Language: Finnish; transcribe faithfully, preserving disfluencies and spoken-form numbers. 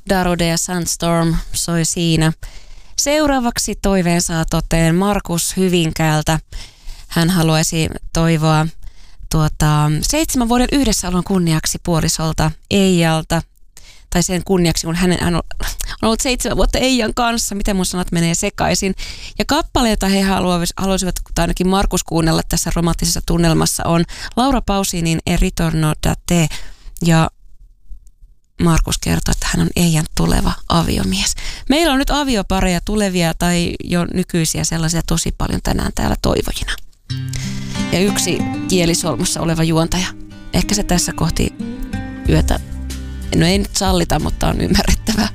Darude ja Sandstorm soi siinä. Seuraavaksi toiveen saa toteen Markus Hyvinkäältä. Hän haluaisi toivoa tuota, seitsemän vuoden yhdessäolon kunniaksi puolisolta Eijalta. Tai sen kunniaksi, kun hänen, hän on ollut seitsemän vuotta Eijan kanssa. Miten mun sanat menee sekaisin. Ja kappaleita he haluaisivat, tai ainakin Markus kuunnella tässä romanttisessa tunnelmassa, on Laura Pausinin E ritorno da te. Ja Markus kertoo, että hän on Eijan tuleva aviomies. Meillä on nyt aviopareja tulevia tai jo nykyisiä sellaisia tosi paljon tänään täällä toivojina. Ja yksi kielisolmussa oleva juontaja. Ehkä se tässä kohti yötä, no ei nyt sallita, mutta on ymmärrettävää.